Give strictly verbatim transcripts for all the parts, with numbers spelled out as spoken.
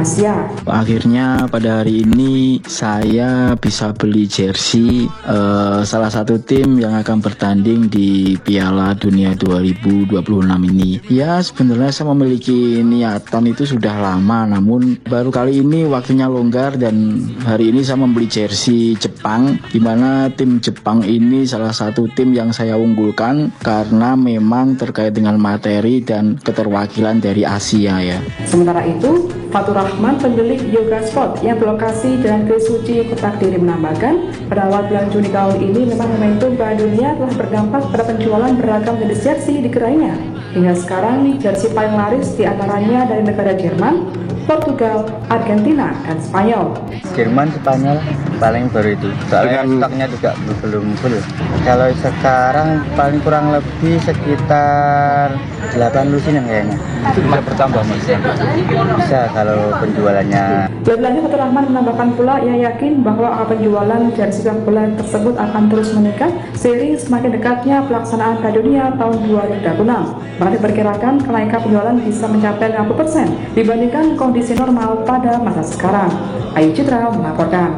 Asia. Akhirnya pada hari ini saya bisa beli jersey uh, salah satu tim yang akan bertanding di Piala Dunia dua ribu dua puluh enam ini. Ya sebenarnya saya memiliki niatan itu sudah lama, namun baru kali ini waktunya longgar dan hari ini saya membeli jersey Jepang, di mana tim Jepang ini salah satu tim yang saya unggulkan karena memang terkait dengan materi dan keterwakilan dari Asia ya. Sementara itu, Fatur Rahman, pemilik Yoga Sport yang berlokasi dengan Kris Suci Kotak Diri menambahkan, pada awal bulan Juni tahun ini memang momentum Piala Dunia telah berdampak pada penjualan beragam jenis jersey di gerainya. Hingga sekarang, jersey paling laris diantaranya dari negara Jerman, Portugal, Argentina, dan Spanyol. Jerman, Spanyol paling baru itu. Soalnya dengan... stoknya juga belum full. Kalau sekarang paling kurang lebih sekitar delapan lusinan kayaknya. Itu bisa bertambah mas? Bisa kalau penjualannya. Lebih lanjut, Fatur Rahman menambahkan pula ia yakin bahwa angka penjualan jersey sepak bola tersebut akan terus meningkat seiring semakin dekatnya pelaksanaan Piala Dunia tahun dua ribu dua puluh enam. Bahkan diperkirakan kenaikan penjualan bisa mencapai lima puluh persen dibandingkan kondisi normal pada masa sekarang. Ayu Citra melaporkan.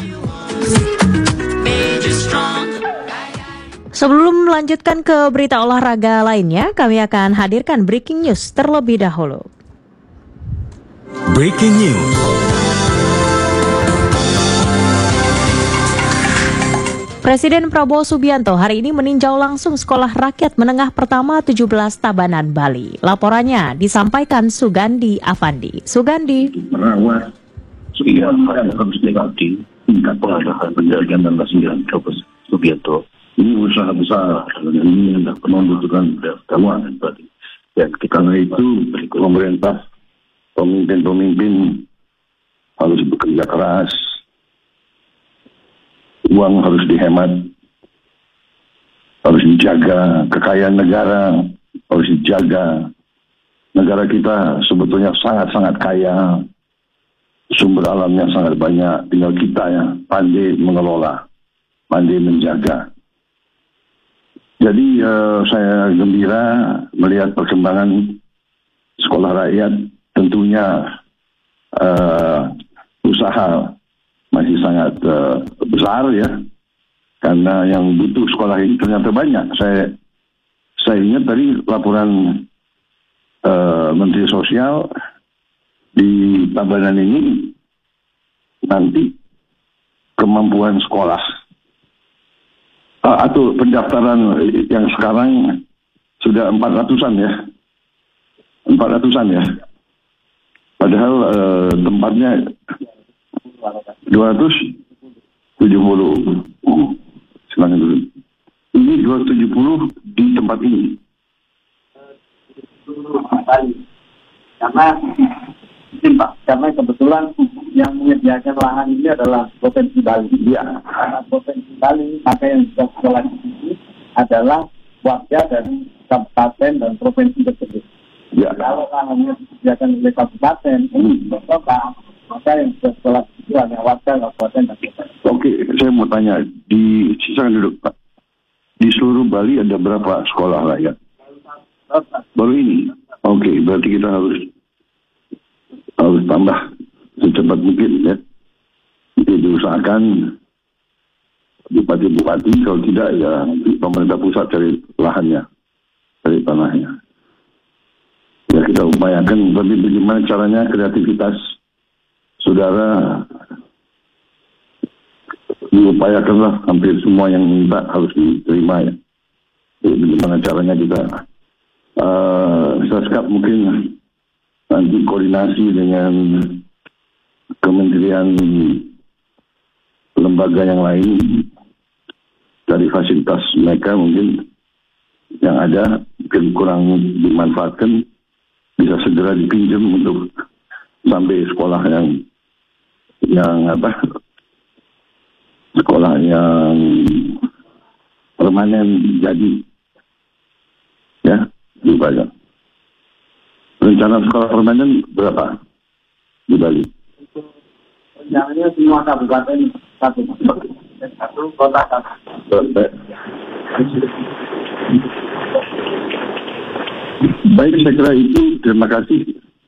Sebelum melanjutkan ke berita olahraga lainnya, kami akan hadirkan breaking news terlebih dahulu. Breaking news. Presiden Prabowo Subianto hari ini meninjau langsung Sekolah Rakyat Menengah Pertama tujuh belas Tabanan, Bali. Laporannya disampaikan Sugandi Afandi. Sugandi. Merawat sekian yang harus dilatih tingkat pengarahan penjagaan dan lasiran Bapak Subianto. Ini usaha besar dan ini yang membutuhkan keuangan berarti. Dan karena itu pemerintah, pemimpin-pemimpin harus bekerja keras. Uang harus dihemat, harus dijaga, kekayaan negara harus dijaga. Negara kita sebetulnya sangat-sangat kaya, sumber alamnya sangat banyak, tinggal kita ya pandai mengelola, pandai menjaga. Jadi uh, saya gembira melihat perkembangan sekolah rakyat, tentunya uh, usaha masih sangat uh, besar ya, karena yang butuh sekolah ini ternyata banyak. Saya saya ingat tadi laporan uh, Menteri Sosial di Tabanan ini nanti kemampuan sekolah uh, atau pendaftaran yang sekarang sudah empat ratusan ya, empat ratusan ya, padahal uh, tempatnya dua ratus tujuh puluh. Oh, silakan dulu. Ini dua ratus tujuh puluh di tempat ini. Karena Pak, karena kebetulan yang menyediakan lahan ini adalah Provinsi Bali. Ya. Karena Provinsi Bali, maka yang sudah sekolah ini adalah warga dari kabupaten dan provinsi tersebut. Ya. Kalau lahannya disediakan oleh kabupaten, ini kota, maka yang sudah sekolah itu hanya warga kabupaten dan kota. Oke, saya mau tanya, di silakan duduk Pak. Di seluruh Bali ada berapa sekolah rakyat? Baru ini. Oke, berarti kita harus harus tambah secepat mungkin ya. Itu diusahakan bupati-bupati, kalau tidak ya pemerintah pusat cari lahannya, cari tanahnya. Ya kita upayakan, tapi bagaimana caranya kreativitas saudara diupayakanlah, hampir semua yang minta harus diterima ya. Jadi bagaimana caranya kita uh, Saskap mungkin nanti koordinasi dengan kementerian lembaga yang lain dari fasilitas mereka mungkin yang ada mungkin kurang dimanfaatkan, bisa segera dipinjam untuk sampai sekolah yang yang apa sekolah yang permanen jadi ya di Bali. Rencana sekolah permanen berapa di Bali? Rencananya semua kabupaten satu, satu kota satu. Baik, saya kira itu. Terima kasih.